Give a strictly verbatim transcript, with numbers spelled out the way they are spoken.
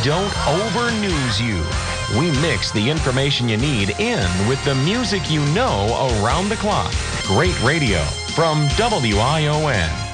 don't over-news you. We mix the information you need in with the music you know around the clock. Great radio from W I O N.